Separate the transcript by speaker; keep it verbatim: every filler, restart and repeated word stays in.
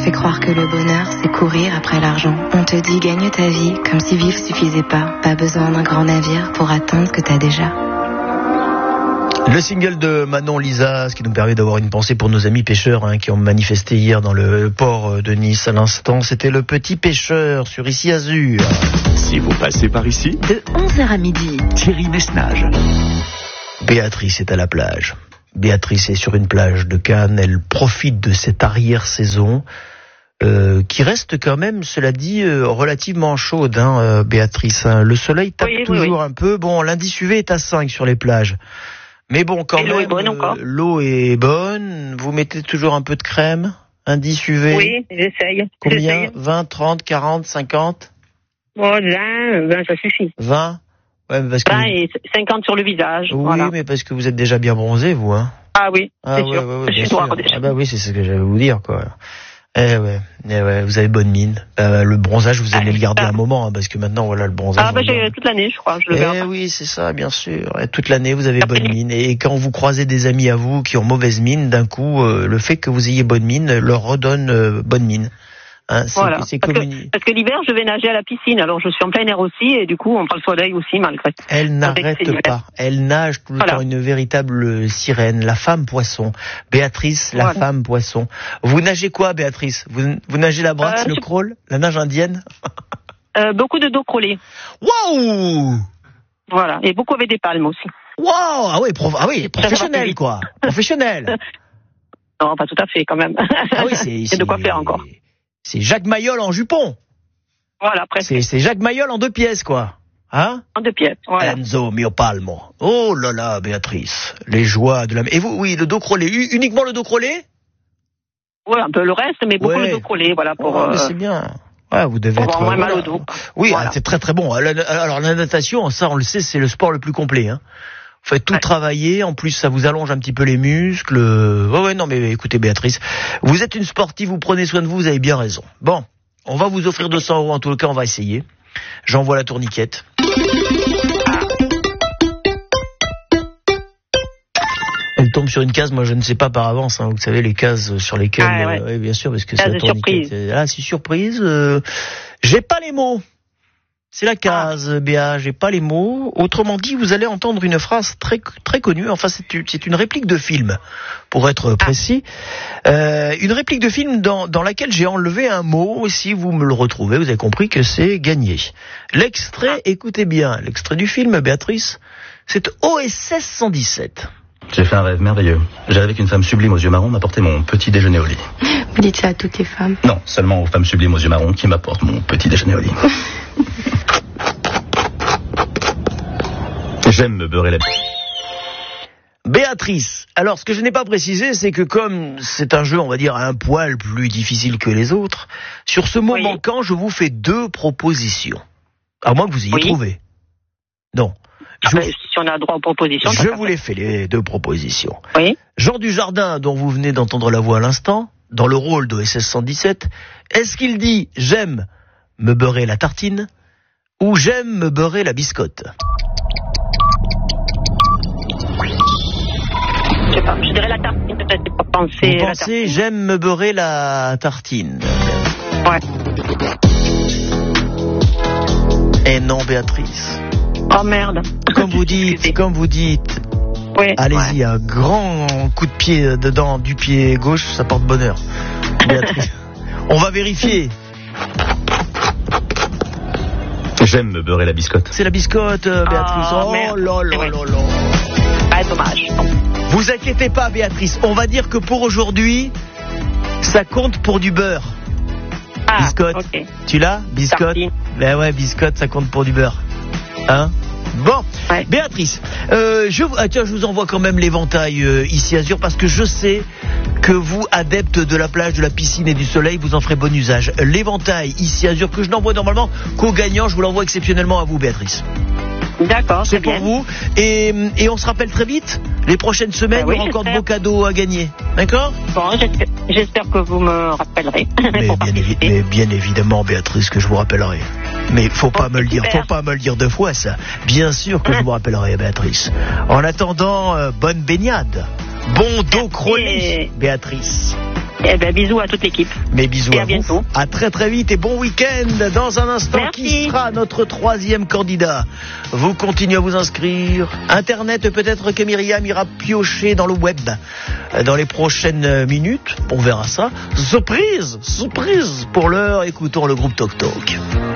Speaker 1: fait croire que le bonheur, c'est courir après l'argent. On te dit gagne ta vie, comme si vivre suffisait pas. Pas besoin d'un grand navire pour atteindre ce que t'as déjà.
Speaker 2: Le single de Manon Lisa, ce qui nous permet d'avoir une pensée pour nos amis pêcheurs hein, qui ont manifesté hier dans le port de Nice. À l'instant, c'était Le Petit Pêcheur sur Ici Azur.
Speaker 3: Si vous passez par ici,
Speaker 4: de onze heures à midi,
Speaker 3: Thierry Messnage.
Speaker 2: Béatrice est à la plage. Béatrice est sur une plage de Cannes. Elle profite de cette arrière-saison euh, qui reste quand même, cela dit, euh, relativement chaude, hein, euh, Béatrice. Hein. Le soleil tape
Speaker 5: oui,
Speaker 2: toujours
Speaker 5: oui, oui.
Speaker 2: un peu. Bon, l'indice U V est à cinq sur les plages. Mais bon, quand
Speaker 5: Et
Speaker 2: même,
Speaker 5: l'eau est bonne encore.
Speaker 2: euh, l'eau est bonne. Vous mettez toujours un peu de crème, indice U V.
Speaker 5: Oui, j'essaye.
Speaker 2: Combien
Speaker 5: J'essaye.
Speaker 2: vingt, trente, quarante, cinquante
Speaker 5: Oh, vingt, vingt, ça suffit.
Speaker 2: vingt Ouais, mais parce que...
Speaker 5: vingt et cinquante sur le visage.
Speaker 2: Oui,
Speaker 5: voilà.
Speaker 2: mais parce que vous êtes déjà bien bronzé, vous, hein.
Speaker 5: Ah oui,
Speaker 2: Ah
Speaker 5: c'est
Speaker 2: ouais,
Speaker 5: sûr.
Speaker 2: ouais, ouais,
Speaker 5: je
Speaker 2: bien
Speaker 5: suis noire
Speaker 2: sûr.
Speaker 5: déjà.
Speaker 2: Ah bah oui, c'est ce que j'allais vous dire, quoi. Eh ouais, eh ouais, vous avez bonne mine. Euh, le bronzage, vous allez
Speaker 5: Ah,
Speaker 2: le garder
Speaker 5: ça.
Speaker 2: un moment, hein, parce que maintenant, voilà, le bronzage.
Speaker 5: Ah bah
Speaker 2: on
Speaker 5: j'ai
Speaker 2: le-
Speaker 5: toute l'année, je crois. Je le
Speaker 2: Eh
Speaker 5: verrai.
Speaker 2: oui, c'est ça, bien sûr. Et toute l'année, vous avez
Speaker 5: Après-
Speaker 2: bonne mine. Et quand vous croisez des amis à vous qui ont mauvaise mine, d'un coup, euh, le fait que vous ayez bonne mine leur redonne euh, bonne mine. Hein, c'est,
Speaker 5: Voilà.
Speaker 2: c'est
Speaker 5: Parce
Speaker 2: communi-
Speaker 5: que, parce que l'hiver, je vais nager à la piscine. Alors je suis en plein air aussi, et du coup, on prend le soleil aussi, malgré.
Speaker 2: Elle n'arrête
Speaker 5: c'est l'hiver.
Speaker 2: pas. Elle nage tout le
Speaker 5: Voilà.
Speaker 2: temps, une véritable sirène, la femme poisson. Béatrice, la
Speaker 5: Voilà.
Speaker 2: femme poisson. Vous nagez quoi, Béatrice? vous, vous nagez la brasse,
Speaker 5: Euh,
Speaker 2: le
Speaker 5: je-
Speaker 2: crawl, la nage indienne?
Speaker 5: Euh, beaucoup de dos crawlés.
Speaker 2: Waouh!
Speaker 5: Voilà. Et beaucoup avec des palmes aussi.
Speaker 2: Waouh! Ah oui, prof... ah oui, professionnel, quoi. Professionnel.
Speaker 5: Non, pas tout à fait, quand même.
Speaker 2: Ah oui, c'est,
Speaker 5: Il y a de quoi faire encore.
Speaker 2: C'est Jacques Mayol en jupon.
Speaker 5: Voilà, presque.
Speaker 2: C'est, c'est Jacques Mayol en deux pièces, quoi. Hein?
Speaker 5: En deux pièces. Voilà.
Speaker 2: Enzo mio palmo. Oh là là, Béatrice. Les joies de la... Et vous, oui, le dos crawlé. U- Uniquement le dos crawlé?
Speaker 5: Ouais, un peu le reste, mais beaucoup
Speaker 2: Ouais.
Speaker 5: le dos crawlé, voilà, pour,
Speaker 2: Oh, mais
Speaker 5: euh,
Speaker 2: c'est bien. Ouais, vous devez
Speaker 5: pour
Speaker 2: être...
Speaker 5: avoir moins mal
Speaker 2: voilà.
Speaker 5: au dos.
Speaker 2: Oui,
Speaker 5: Voilà.
Speaker 2: ah, c'est très très bon. La- Alors la natation, ça on le sait, c'est le sport le plus complet. Hein. Vous faites tout
Speaker 5: Ouais.
Speaker 2: travailler, en plus ça vous allonge un petit peu les muscles. Ouais, ouais, non mais écoutez Béatrice, vous êtes une sportive, vous prenez soin de vous, vous avez bien raison. Bon, on va vous offrir deux cents euros en tout cas, on va essayer. J'envoie la tourniquette. Elle tombe sur une case, moi je ne sais pas par avance, hein, vous savez les cases sur lesquelles,
Speaker 5: Ah, ouais.
Speaker 2: euh, ouais, bien sûr, parce que
Speaker 5: Case
Speaker 2: c'est la
Speaker 5: de
Speaker 2: tourniquette.
Speaker 5: surprise.
Speaker 2: Ah, c'est surprise. Euh, j'ai pas les mots. C'est la case,
Speaker 5: Ah.
Speaker 2: Béa, j'ai pas les mots. Autrement dit, vous allez entendre une phrase très très connue. Enfin, c'est une, c'est une réplique de film, pour être précis. Euh, une réplique de film dans, dans laquelle j'ai enlevé un mot. Si vous me le retrouvez, vous avez compris que c'est gagné. L'extrait, écoutez bien, l'extrait du film, Béatrice, c'est O S S cent dix-sept.
Speaker 6: J'ai fait un rêve merveilleux. J'ai rêvé qu'une femme sublime aux yeux marrons m'apportait mon petit déjeuner au lit.
Speaker 1: Vous dites ça à toutes les femmes.
Speaker 6: Non, seulement aux femmes sublimes aux yeux marrons qui m'apportent mon petit déjeuner au lit. J'aime me beurrer la...
Speaker 2: Béatrice, alors ce que je n'ai pas précisé, c'est que comme c'est un jeu, on va dire, un poil plus difficile que les autres, sur ce mot
Speaker 5: Oui.
Speaker 2: manquant, je vous fais deux propositions. À moins que vous ayez
Speaker 5: Oui.
Speaker 2: trouvé. Non.
Speaker 5: Ah,
Speaker 2: Je,
Speaker 5: ben, si on a droit aux propositions.
Speaker 2: je
Speaker 5: tant qu'à
Speaker 2: vous les fais, les deux propositions.
Speaker 5: faire. Oui.
Speaker 2: Jean Dujardin, dont vous venez d'entendre la voix à l'instant, dans le rôle d'O S S cent dix-sept, est-ce qu'il dit « j'aime me beurrer la tartine » ou « j'aime me beurrer la biscotte »
Speaker 5: Je sais pas. Je dirais la tartine, peut-être. Pour penser
Speaker 2: Vous
Speaker 5: la
Speaker 2: pensez
Speaker 5: tartine.
Speaker 2: « j'aime me beurrer la tartine »
Speaker 5: Ouais.
Speaker 2: Eh non, Béatrice.
Speaker 5: Oh merde.
Speaker 2: Comme vous dites,
Speaker 5: Excusez.
Speaker 2: comme vous dites,
Speaker 5: Oui.
Speaker 2: allez-y, un grand coup de pied dedans du pied gauche, ça porte bonheur. Béatrice. On va vérifier.
Speaker 6: J'aime me beurrer la biscotte.
Speaker 2: C'est la biscotte, euh, Béatrice.
Speaker 5: Ah,
Speaker 2: Oh
Speaker 5: merde.
Speaker 2: là
Speaker 5: C'est
Speaker 2: là
Speaker 5: vrai.
Speaker 2: là là.
Speaker 5: Ah, dommage. Non.
Speaker 2: Vous inquiétez pas, Béatrice. On va dire que pour aujourd'hui, ça compte pour du beurre.
Speaker 5: Ah,
Speaker 2: Biscotte.
Speaker 5: ok.
Speaker 2: Tu l'as, biscotte?
Speaker 5: Tartine.
Speaker 2: Ben ouais, biscotte, ça compte pour du beurre. Hein? Bon,
Speaker 5: Ouais.
Speaker 2: Béatrice, euh, je, ah, tiens, je vous envoie quand même l'éventail euh, ici Azur parce que je sais que vous, adeptes de la plage, de la piscine et du soleil, vous en ferez bon usage. L'éventail ici Azur que je n'envoie normalement qu'aux gagnants, je vous l'envoie exceptionnellement à vous, Béatrice.
Speaker 5: D'accord,
Speaker 2: C'est
Speaker 5: très
Speaker 2: pour
Speaker 5: bien.
Speaker 2: vous. Et, et on se rappelle très vite. Les prochaines semaines,
Speaker 5: Ah oui,
Speaker 2: il y aura encore de
Speaker 5: j'espère.
Speaker 2: beaux cadeaux à gagner. D'accord?
Speaker 5: Bon, j'espère, j'espère que vous me rappellerez.
Speaker 2: Mais
Speaker 5: pour
Speaker 2: bien, évi-
Speaker 5: participer.
Speaker 2: mais bien évidemment, Béatrice, que je vous rappellerai. Mais faut pas
Speaker 5: Bon,
Speaker 2: me le dire,
Speaker 5: super.
Speaker 2: faut pas me le dire deux fois ça. Bien sûr que je vous rappellerai, Béatrice. En attendant, euh, bonne baignade. Bon dos crawlé, Béatrice.
Speaker 5: Eh ben, bisous à toute l'équipe.
Speaker 2: Mais bisous
Speaker 5: Et
Speaker 2: à,
Speaker 5: à
Speaker 2: vous.
Speaker 5: bientôt.
Speaker 2: À très très vite et bon week-end. Dans un instant,
Speaker 5: Merci.
Speaker 2: qui sera notre troisième candidat? Vous continuez à vous inscrire. Internet, peut-être que Myriam ira piocher dans le web dans les prochaines minutes. On verra ça. Surprise, surprise. Pour l'heure, écoutons le groupe Toc Toc.